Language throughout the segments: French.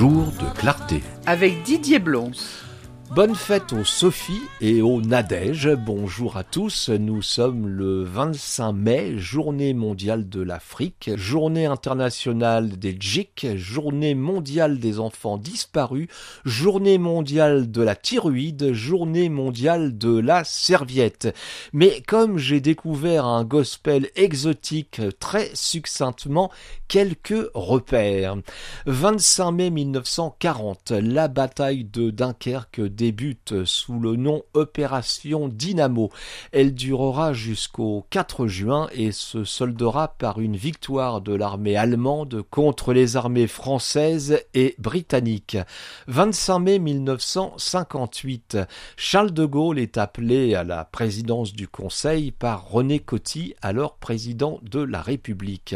jour de clarté. Avec Didier Blons. Bonne fête aux Sophie et aux Nadège. Bonjour à tous. Nous sommes le 25 mai, journée mondiale de l'Afrique, journée internationale des Djiks, journée mondiale des enfants disparus, journée mondiale de la thyroïde, journée mondiale de la serviette. Mais comme j'ai découvert un gospel exotique très succinctement, quelques repères. 25 mai 1940, la bataille de Dunkerque débute sous le nom Opération Dynamo. Elle durera jusqu'au 4 juin et se soldera par une victoire de l'armée allemande contre les armées françaises et britanniques. 25 mai 1958, Charles de Gaulle est appelé à la présidence du Conseil par René Coty, alors président de la République.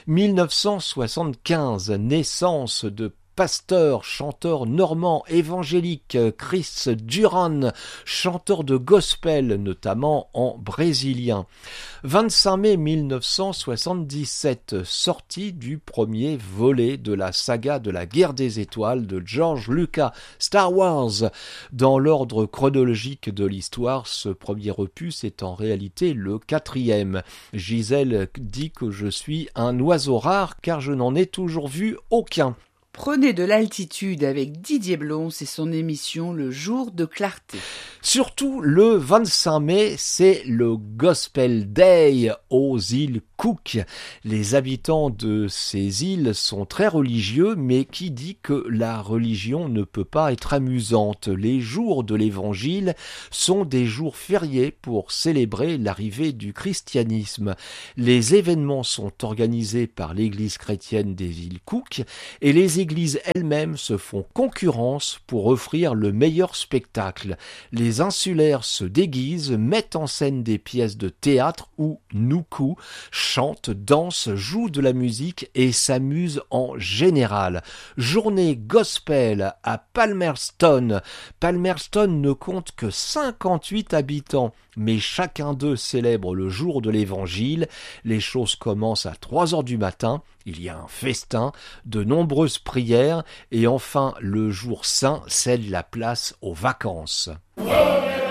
1975, naissance de pasteur, chanteur normand évangélique, Chris Duran, chanteur de gospel, notamment en brésilien. 25 mai 1977, sortie du premier volet de la saga de la Guerre des Étoiles de George Lucas, Star Wars. Dans l'ordre chronologique de l'histoire, ce premier opus est en réalité le 4e. Gisèle dit que je suis un oiseau rare car je n'en ai toujours vu aucun. Prenez de l'altitude avec Didier Blons et son émission Le Jour de Clarté. Surtout le 25 mai, c'est le Gospel Day aux îles Cook. Les habitants de ces îles sont très religieux, mais qui dit que la religion ne peut pas être amusante? Les jours de l'Évangile sont des jours fériés pour célébrer l'arrivée du christianisme. Les événements sont organisés par l'Église chrétienne des îles Cook et les églises elles-mêmes se font concurrence pour offrir le meilleur spectacle. Les insulaires se déguisent, mettent en scène des pièces de théâtre ou nuku, chantent, dansent, jouent de la musique et s'amusent en général. Journée gospel à Palmerston. Palmerston ne compte que 58 habitants, mais chacun d'eux célèbre le jour de l'Évangile. Les choses commencent à 3 heures du matin. Il y a un festin, de nombreuses prières et enfin le jour saint cède la place aux vacances.